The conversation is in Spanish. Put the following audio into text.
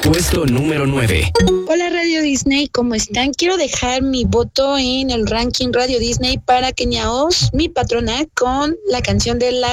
Puesto número 9. Hola Radio Disney, ¿cómo están? Quiero dejar mi voto en el ranking Radio Disney para Kenia Oz, mi patrona, con la canción de La